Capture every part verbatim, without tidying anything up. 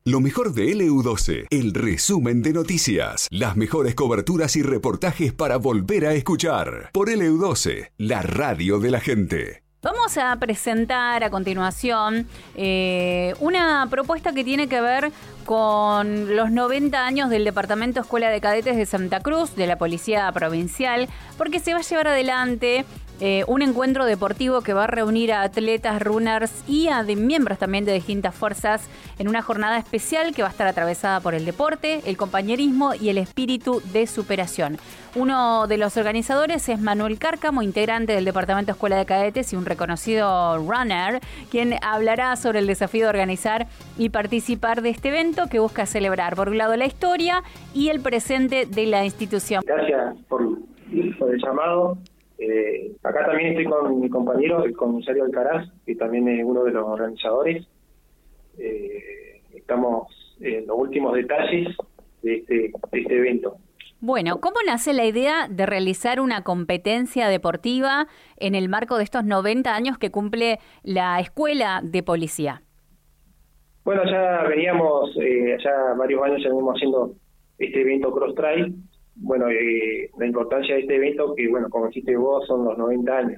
Lo mejor de L U doce, el resumen de noticias, las mejores coberturas y reportajes para volver a escuchar. Por L U doce, la radio de la gente. Vamos a presentar a continuación eh, una propuesta que tiene que ver con los noventa años del Departamento Escuela de Cadetes de Santa Cruz, de la Policía Provincial, porque se va a llevar adelante Eh, un encuentro deportivo que va a reunir a atletas, runners y a de miembros también de distintas fuerzas en una jornada especial que va a estar atravesada por el deporte, el compañerismo y el espíritu de superación. Uno de los organizadores es Manuel Cárcamo, integrante del Departamento Escuela de Cadetes y un reconocido runner, quien hablará sobre el desafío de organizar y participar de este evento que busca celebrar, por un lado, la historia y el presente de la institución. Gracias por, por el llamado. Eh, acá también estoy con mi compañero, el comisario Alcaraz, que también es uno de los organizadores. Eh, estamos en los últimos detalles de este, de este evento. Bueno, ¿cómo nace la idea de realizar una competencia deportiva en el marco de estos noventa años que cumple la Escuela de Policía? Bueno, ya veníamos, eh, ya varios años ya venimos haciendo este evento Cross Trail. Bueno, eh, la importancia de este evento, que bueno, como dijiste vos, son los noventa años.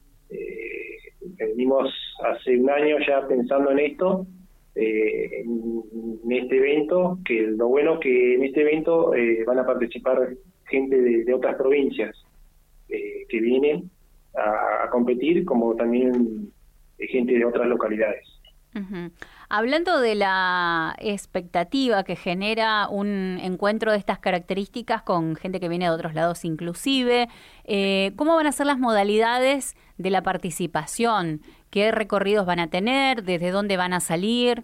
Eh, venimos hace un año ya pensando en esto, eh, en este evento, que lo bueno que en este evento eh, van a participar gente de, de otras provincias eh, que vienen a, a competir, como también eh, gente de otras localidades. Uh-huh. Hablando de la expectativa que genera un encuentro de estas características con gente que viene de otros lados inclusive, eh, ¿cómo van a ser las modalidades de la participación? ¿Qué recorridos van a tener? ¿Desde dónde van a salir?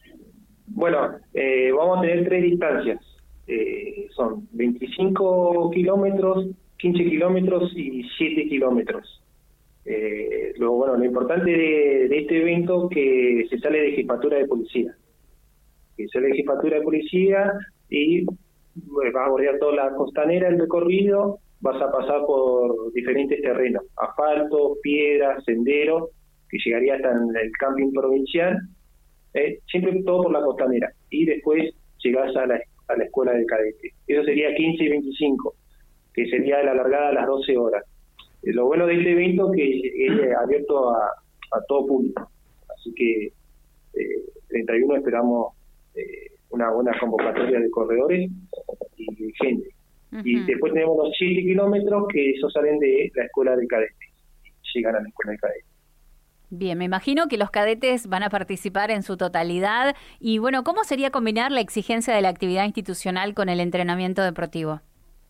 Bueno, eh, vamos a tener tres distancias. Eh, son veinticinco kilómetros, quince kilómetros y siete kilómetros. Eh, lo bueno, lo importante de, de este evento que se sale de jefatura de policía, que sale de jefatura de policía y bueno, vas a bordear toda la costanera el recorrido, vas a pasar por diferentes terrenos, asfalto, piedras, senderos, que llegaría hasta en el camping provincial, eh, siempre todo por la costanera, y después llegás a la, a la escuela de cadete. Eso sería quince y veinticinco, que sería la largada a las doce horas. Lo bueno de este evento que es abierto a, a todo público, así que eh, treinta y uno esperamos eh, una buena convocatoria de corredores y gente. Uh-huh. Y después tenemos los siete kilómetros que esos salen de la escuela de cadetes y llegan a la escuela de cadetes. Bien, me imagino que los cadetes van a participar en su totalidad y bueno, ¿cómo sería combinar la exigencia de la actividad institucional con el entrenamiento deportivo?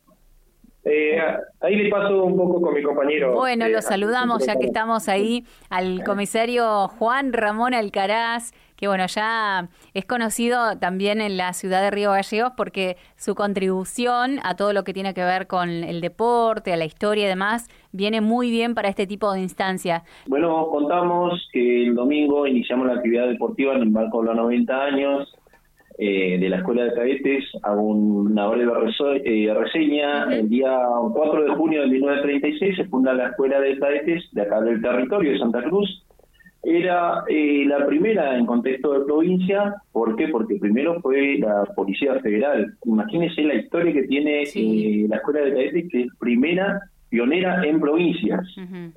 Eh, ahí le paso un poco con mi compañero. Bueno, eh, lo saludamos ya que estamos ahí al comisario Juan Ramón Alcaraz, que bueno, ya es conocido también en la ciudad de Río Gallegos porque su contribución a todo lo que tiene que ver con el deporte, a la historia y demás, viene muy bien para este tipo de instancias. Bueno, contamos que el domingo iniciamos la actividad deportiva en el marco de los noventa años. Eh, de la Escuela de Cadetes. Hago una breve reso- eh, reseña. Uh-huh. El día cuatro de junio de mil novecientos treinta y seis se funda la Escuela de Cadetes de acá del territorio de Santa Cruz. Era eh, la primera en contexto de provincia. ¿Por qué? Porque primero fue la Policía Federal. Imagínense la historia que tiene sí. eh, la Escuela de Cadetes, que es primera, pionera en provincias. Uh-huh.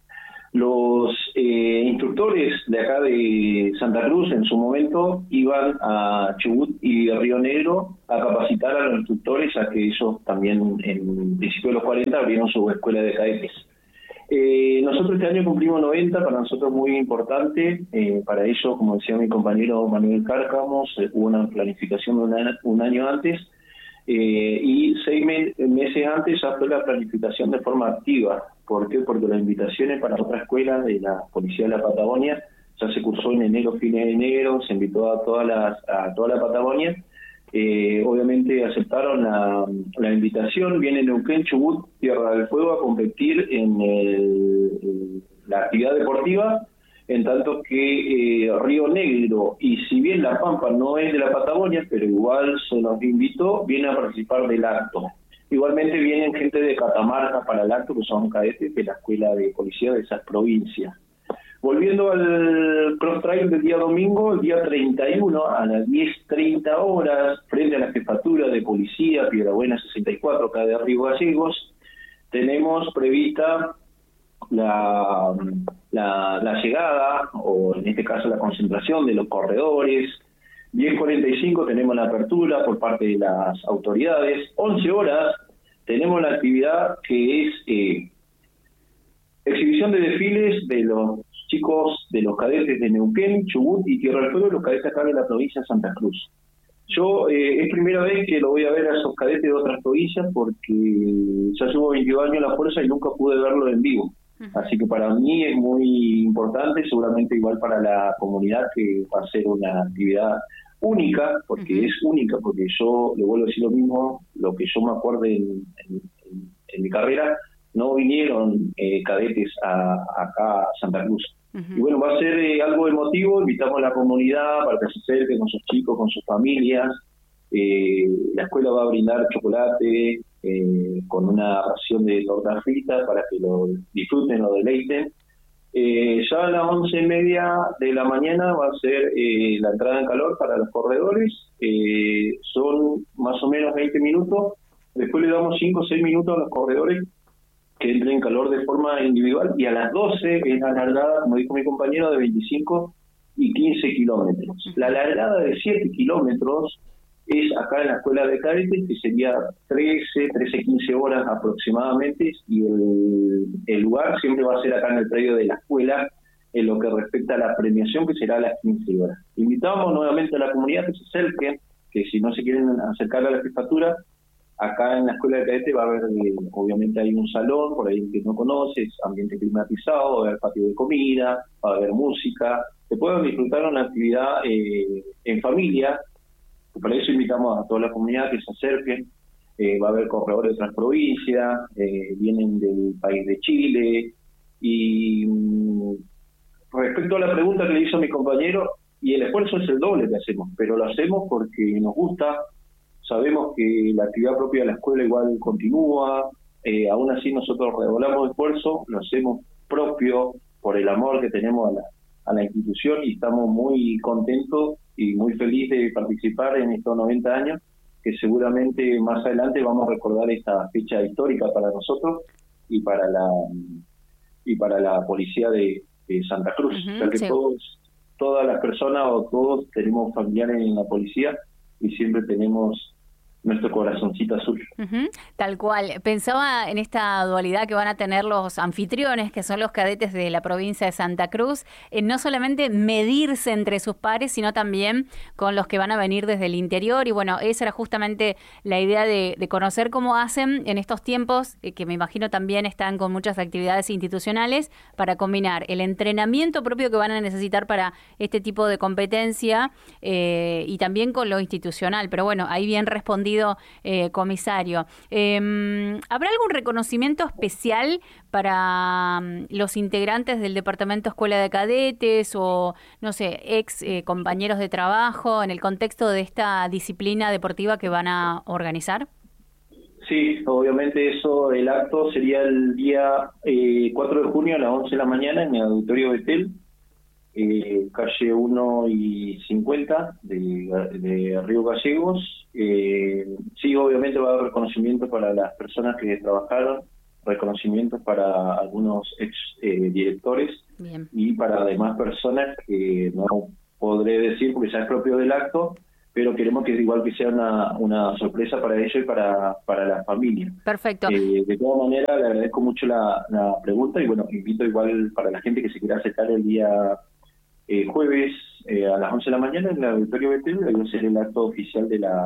Los eh, instructores de acá de Santa Cruz en su momento iban a Chubut y Río Negro a capacitar a los instructores a que ellos también en principio de los cuarenta abrieron su escuela de cadetes. Eh, nosotros este año cumplimos noventa, para nosotros muy importante, eh, para ellos, como decía mi compañero Manuel Cárcamo, eh, hubo una planificación de una, un año antes, eh, y seis me- meses antes ya fue la planificación de forma activa. ¿Por qué? Porque las invitaciones para otra escuela de la Policía de la Patagonia ya se cursó en enero, fines de enero, se invitó a todas las, a toda la Patagonia. Eh, obviamente aceptaron la, la invitación, viene Neuquén, Chubut, Tierra del Fuego a competir en el, el, la actividad deportiva, en tanto que eh, Río Negro, y si bien La Pampa no es de la Patagonia, pero igual se nos invitó, viene a participar del acto. Igualmente vienen gente de Catamarca para el acto, que son cadetes de la Escuela de Policía de esas provincias. Volviendo al cross trail del día domingo, el día treinta y uno a las diez treinta horas, frente a la jefatura de policía Piedrabuena sesenta y cuatro, acá de Río Gallegos, tenemos prevista la, la, la llegada, o en este caso la concentración de los corredores. diez cuarenta y cinco tenemos la apertura por parte de las autoridades. once horas tenemos la actividad que es eh, exhibición de desfiles de los chicos, de los cadetes de Neuquén, Chubut y Tierra del Fuego, los cadetes acá de la provincia de Santa Cruz. Yo eh, es primera vez que lo voy a ver a esos cadetes de otras provincias porque ya llevo veintidós años en la fuerza y nunca pude verlo en vivo. Uh-huh. Así que para mí es muy importante, seguramente igual para la comunidad, que va a ser una actividad única, porque uh-huh. es única, porque yo le vuelvo a decir lo mismo, lo que yo me acuerdo en, en, en, en mi carrera, no vinieron eh, cadetes a, acá a Santa Cruz. Uh-huh. Y bueno, va a ser eh, algo emotivo. Invitamos a la comunidad para que se acerque con sus chicos, con sus familias. Eh, la escuela va a brindar chocolate eh, con una ración de tortas fritas para que lo disfruten, lo deleiten. Eh, ya a las once y media de la mañana va a ser eh, la entrada en calor para los corredores. Eh, son más o menos veinte minutos. Después le damos cinco o seis minutos a los corredores que entren en calor de forma individual, y a las doce es la largada, como dijo mi compañero, de veinticinco y quince kilómetros. La largada de siete kilómetros es acá en la escuela de cadetes, que sería trece, trece, quince horas aproximadamente, y el, el lugar siempre va a ser acá en el predio de la escuela, en lo que respecta a la premiación, que será a las quince horas. Invitamos nuevamente a la comunidad que se acerque, que si no se quieren acercar a la jefatura, acá en la escuela de cadetes va a haber, eh, obviamente hay un salón, por ahí que no conoces, ambiente climatizado, va a haber patio de comida, va a haber música, se pueden disfrutar una actividad eh, en familia. Para eso invitamos a toda la comunidad que se acerque. Eh, va a haber corredores de otras provincias, eh, vienen del país de Chile. Y mm, respecto a la pregunta que le hizo mi compañero, y el esfuerzo es el doble que hacemos, pero lo hacemos porque nos gusta. Sabemos que la actividad propia de la escuela igual continúa, eh, aún así nosotros redoblamos esfuerzo, lo hacemos propio por el amor que tenemos a la, a la institución, y estamos muy contentos y muy felices de participar en estos noventa años, que seguramente más adelante vamos a recordar esta fecha histórica para nosotros y para la y para la policía de, de Santa Cruz. Uh-huh, o sea que sí. todos, todas las personas o todos tenemos familiares en la policía y siempre tenemos nuestro corazoncito azul. Uh-huh, tal cual. Pensaba en esta dualidad que van a tener los anfitriones, que son los cadetes de la provincia de Santa Cruz, en no solamente medirse entre sus pares, sino también con los que van a venir desde el interior. Y bueno, esa era justamente la idea de, de conocer cómo hacen en estos tiempos, eh, que me imagino también están con muchas actividades institucionales, para combinar el entrenamiento propio que van a necesitar para este tipo de competencia eh, y también con lo institucional. Pero bueno, ahí bien respondido, Eh, comisario. Eh, ¿Habrá algún reconocimiento especial para um, los integrantes del Departamento Escuela de Cadetes o, no sé, ex eh, compañeros de trabajo en el contexto de esta disciplina deportiva que van a organizar? Sí, obviamente eso, el acto sería el día eh, cuatro de junio a las once de la mañana en el Auditorio Betel, eh, calle uno y cincuenta de, de Río Gallegos. Eh, sí, obviamente va a haber reconocimiento para las personas que trabajaron, reconocimientos para algunos ex eh, directores. Bien. Y para demás personas que no podré decir porque ya es propio del acto, pero queremos que igual que sea una, una sorpresa para ellos y para, para la familia. Perfecto. Eh, de todas maneras, le agradezco mucho la, la pregunta y bueno, invito igual para la gente que se quiera acercar el día eh, jueves eh, a las once de la mañana en el Auditorio Betel, ahí va a ser el acto oficial de la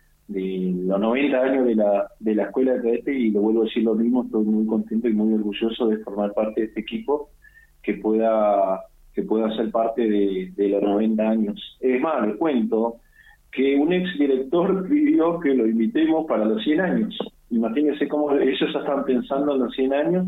de los noventa años de la de la Escuela de Cadetes, y le vuelvo a decir lo mismo, estoy muy contento y muy orgulloso de formar parte de este equipo que pueda que pueda ser parte de, de los noventa años. Es más, les cuento que un ex director pidió que lo invitemos para los cien años. Imagínense cómo ellos ya están pensando en los cien años,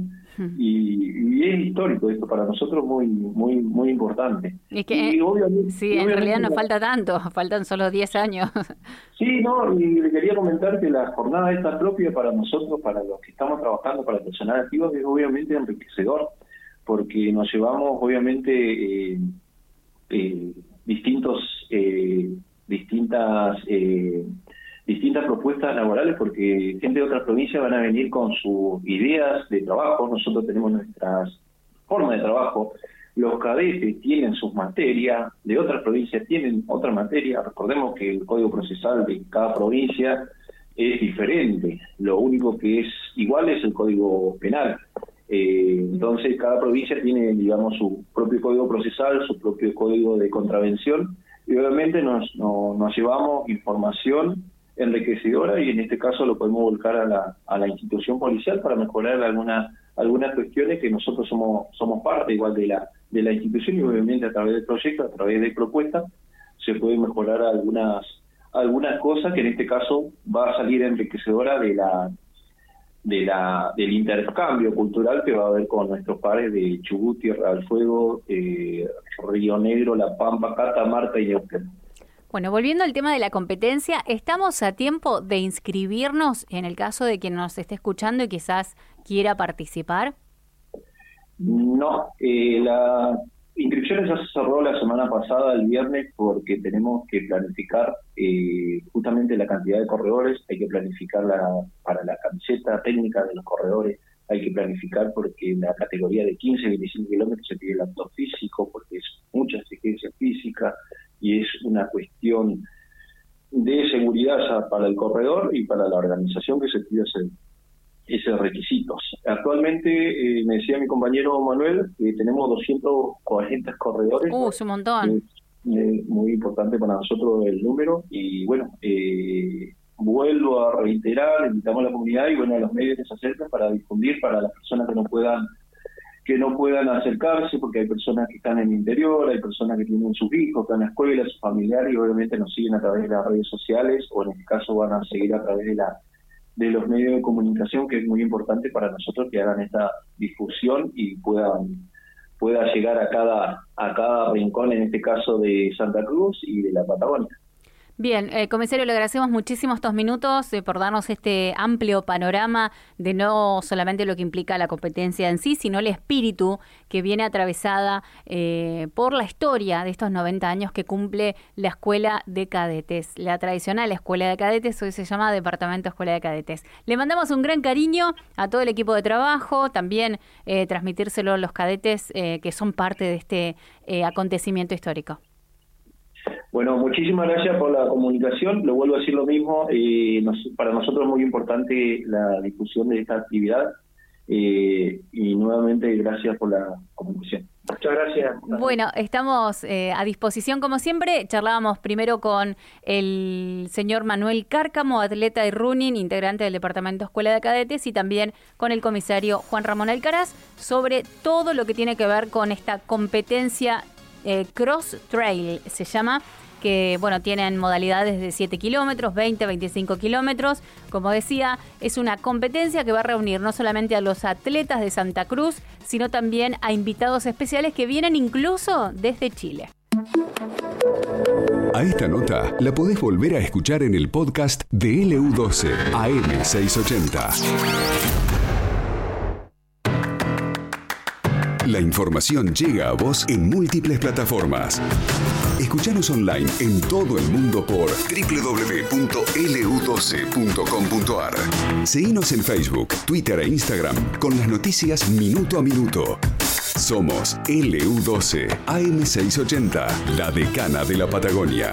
y, y es histórico esto para nosotros, muy muy muy importante. Es que, y obviamente, sí, en obviamente, realidad no falta tanto, faltan solo diez años. Sí, no, y le quería comentar que la jornada esta propia para nosotros, para los que estamos trabajando, para el personal activo, es obviamente enriquecedor, porque nos llevamos obviamente eh, eh, distintos eh, distintas eh, distintas propuestas laborales, porque gente de otras provincias van a venir con sus ideas de trabajo, nosotros tenemos nuestras formas de trabajo, los cadetes tienen sus materias, de otras provincias tienen otra materia. Recordemos que el código procesal de cada provincia es diferente, lo único que es igual es el código penal. Eh, entonces cada provincia tiene, digamos, su propio código procesal, su propio código de contravención, y obviamente nos, nos, nos llevamos información enriquecedora, y en este caso lo podemos volcar a la, a la institución policial para mejorar algunas algunas cuestiones que nosotros somos somos parte igual de la de la institución, y obviamente a través del proyecto, a través de propuestas, se pueden mejorar algunas algunas cosas que en este caso va a salir enriquecedora de la de la del intercambio cultural que va a haber con nuestros pares de Chubut, Tierra del Fuego, eh, Río Negro, La Pampa, Catamarca y Neuquén. Bueno, volviendo al tema de la competencia, ¿estamos a tiempo de inscribirnos en el caso de quien nos esté escuchando y quizás quiera participar? No, eh, la inscripción ya se cerró la semana pasada, el viernes, porque tenemos que planificar eh, justamente la cantidad de corredores, hay que planificar la, para la camiseta técnica de los corredores, hay que planificar porque en la categoría de quince a veinticinco kilómetros se pide el apto físico, porque es mucha exigencia física, y es una cuestión de seguridad ya para el corredor y para la organización que se pide ese, esos requisitos. Actualmente, eh, me decía mi compañero Manuel, que eh, tenemos doscientos cuarenta corredores. Uh, es un montón. Eh, eh, muy importante para nosotros el número, y bueno, eh, vuelvo a reiterar, invitamos a la comunidad y bueno, a los medios que se acercan para difundir para las personas que no puedan que no puedan acercarse, porque hay personas que están en el interior, hay personas que tienen sus hijos, que están en la escuela, sus familiares, y obviamente nos siguen a través de las redes sociales, o en este caso van a seguir a través de la de los medios de comunicación, que es muy importante para nosotros que hagan esta difusión y puedan pueda llegar a cada a cada rincón, en este caso de Santa Cruz y de la Patagonia. Bien, eh, comisario, le agradecemos muchísimo estos minutos eh, por darnos este amplio panorama de no solamente lo que implica la competencia en sí, sino el espíritu que viene atravesada eh, por la historia de estos noventa años que cumple la Escuela de Cadetes. La tradicional Escuela de Cadetes hoy se llama Departamento Escuela de Cadetes. Le mandamos un gran cariño a todo el equipo de trabajo, también eh, transmitírselo a los cadetes eh, que son parte de este eh, acontecimiento histórico. Bueno, muchísimas gracias por la comunicación. Lo vuelvo a decir lo mismo. Eh, nos, para nosotros es muy importante la difusión de esta actividad. Eh, y nuevamente gracias por la comunicación. Muchas gracias. Bueno, estamos eh, a disposición como siempre. Charlábamos primero con el señor Manuel Cárcamo, atleta de running, integrante del Departamento Escuela de Cadetes, y también con el comisario Juan Ramón Alcaraz sobre todo lo que tiene que ver con esta competencia eh, Cross Trail, se llama, que bueno, tienen modalidades de siete kilómetros, veinte, veinticinco kilómetros. Como decía, es una competencia que va a reunir no solamente a los atletas de Santa Cruz, sino también a invitados especiales que vienen incluso desde Chile. A esta nota la podés volver a escuchar en el podcast de L U doce A M seiscientos ochenta. La información llega a vos en múltiples plataformas. Escuchanos online en todo el mundo por doble u doble u doble u punto L U doce punto com punto A R. Seguinos en Facebook, Twitter e Instagram con las noticias minuto a minuto. Somos L U doce A M seiscientos ochenta, la decana de la Patagonia.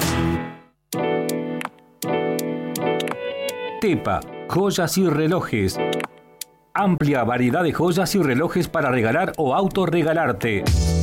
Tepa, joyas y relojes. Amplia variedad de joyas y relojes para regalar o autorregalarte.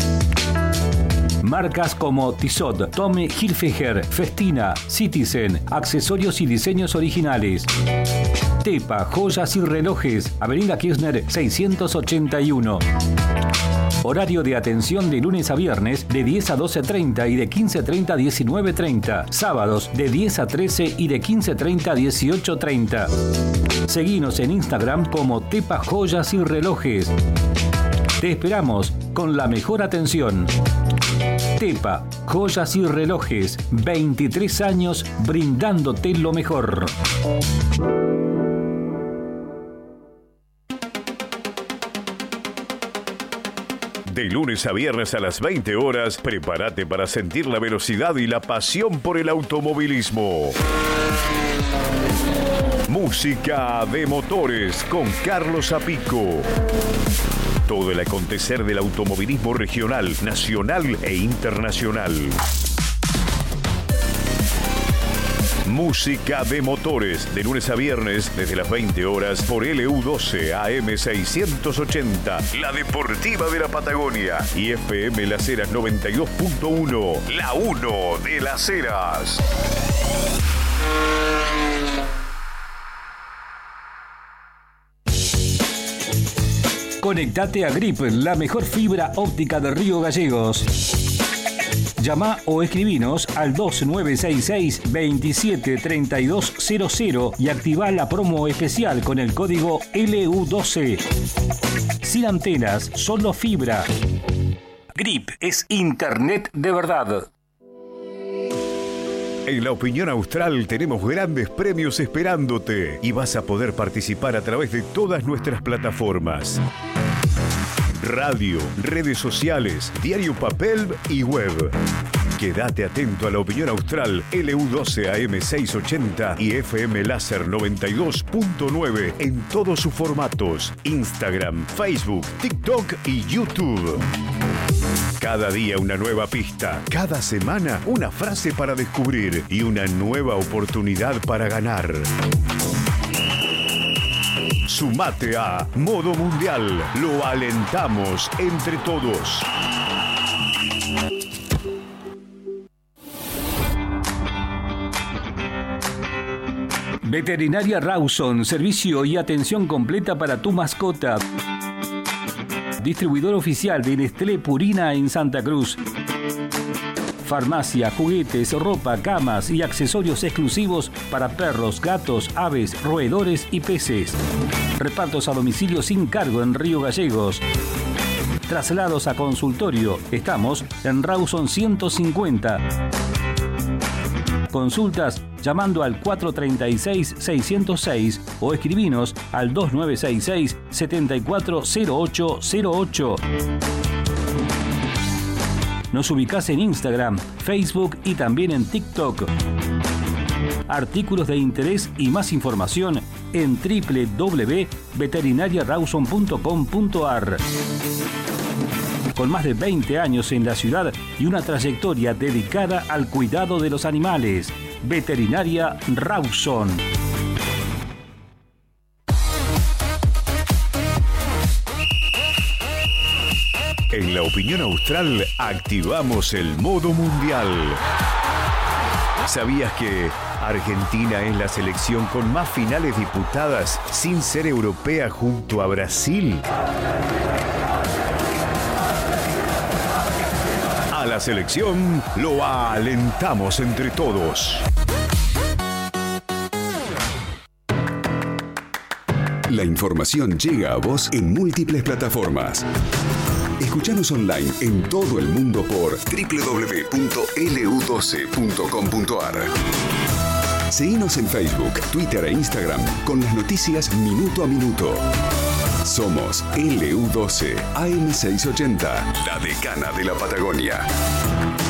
Marcas como Tissot, Tommy Hilfiger, Festina, Citizen, accesorios y diseños originales. Tepa, joyas y relojes, Avenida Kirchner seiscientos ochenta y uno. Horario de atención de lunes a viernes de diez a doce treinta y de quince treinta a diecinueve treinta. Sábados de diez a trece y de quince treinta a dieciocho treinta. Seguinos en Instagram como Tepa Joyas y Relojes. Te esperamos con la mejor atención. Tepa, joyas y relojes, veintitrés años brindándote lo mejor. De lunes a viernes a las veinte horas, prepárate para sentir la velocidad y la pasión por el automovilismo. Música de motores con Carlos Zapico. Todo el acontecer del automovilismo regional, nacional e internacional. Música de motores, de lunes a viernes, desde las veinte horas, por L U doce A M seiscientos ochenta, la deportiva de la Patagonia, y F M Las Heras noventa y dos punto uno, la uno de Las Heras. Conectate a Grip, la mejor fibra óptica de Río Gallegos. Llama o escribinos al dos nueve seis seis, veintisiete treinta y dos cero cero y activa la promo especial con el código L U doce. Sin antenas, solo fibra. Grip es internet de verdad. En La Opinión Austral tenemos grandes premios esperándote y vas a poder participar a través de todas nuestras plataformas. Radio, redes sociales, diario papel y web. Quédate atento a La Opinión Austral, L U doce A M seiscientos ochenta y F M Láser noventa y dos punto nueve en todos sus formatos: Instagram, Facebook, TikTok y YouTube. Cada día una nueva pista, cada semana una frase para descubrir y una nueva oportunidad para ganar. Sumate a Modo Mundial. Lo alentamos entre todos. Veterinaria Rawson, servicio y atención completa para tu mascota. Distribuidor oficial de Nestlé Purina en Santa Cruz. Farmacia, juguetes, ropa, camas y accesorios exclusivos para perros, gatos, aves, roedores y peces. Repartos a domicilio sin cargo en Río Gallegos. Traslados a consultorio. Estamos en Rawson ciento cincuenta. Consultas llamando al cuatro tres seis, seis cero seis o escribinos al dos nueve seis seis, siete cuatro cero ocho cero ocho. Nos ubicás en Instagram, Facebook y también en TikTok. Artículos de interés y más información en doble u doble u doble u punto veterinaria rawson punto com punto a r. Con más de veinte años en la ciudad y una trayectoria dedicada al cuidado de los animales. Veterinaria Rawson. En La Opinión Austral activamos el modo mundial. ¿Sabías que Argentina es la selección con más finales disputadas sin ser europea junto a Brasil? A la selección lo alentamos entre todos. La información llega a vos en múltiples plataformas. Escuchanos online en todo el mundo por doble u doble u doble u punto L U doce punto com punto a r. Seguinos en Facebook, Twitter e Instagram con las noticias minuto a minuto. Somos L U doce A M seiscientos ochenta, la decana de la Patagonia.